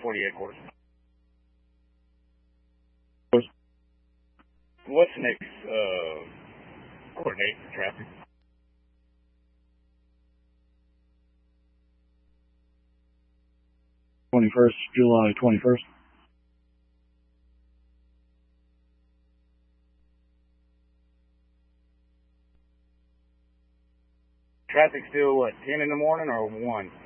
48 quarters. What's the next coordinate for traffic? 21st, July 21st. Traffic still, what, 10 in the morning or 1?